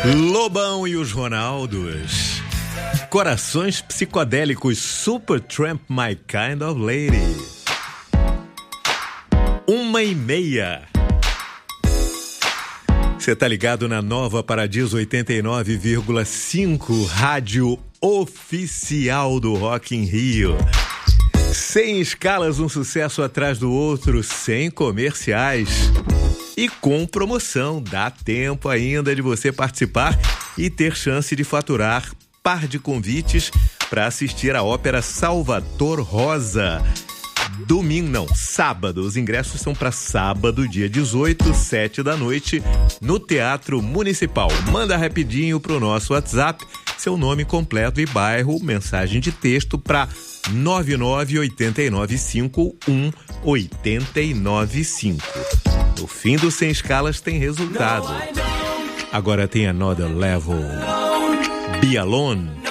Lobão e os Ronaldos. Corações psicodélicos, Supertramp, My Kind of Lady. 1h30. Você tá ligado na Nova Paradiso 89,5, rádio oficial do Rock in Rio. Sem escalas, um sucesso atrás do outro, sem comerciais e com promoção. Dá tempo ainda de você participar e ter chance de faturar par de convites para assistir a ópera Salvator Rosa. Sábado. Os ingressos são para sábado, dia 18, 7 da noite, no Teatro Municipal. Manda rapidinho pro nosso WhatsApp seu nome completo e bairro, mensagem de texto para 998951895. No fim do Sem Escalas tem resultado. Agora tem Another Level. Be Alone.